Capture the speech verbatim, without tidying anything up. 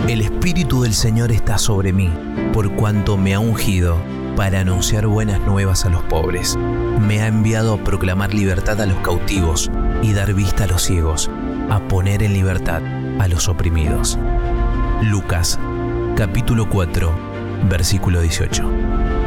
El Espíritu del Señor está sobre mí, por cuanto me ha ungido para anunciar buenas nuevas a los pobres. Me ha enviado a proclamar libertad a los cautivos y dar vista a los ciegos, a poner en libertad a los oprimidos. Lucas, capítulo cuatro, versículo dieciocho.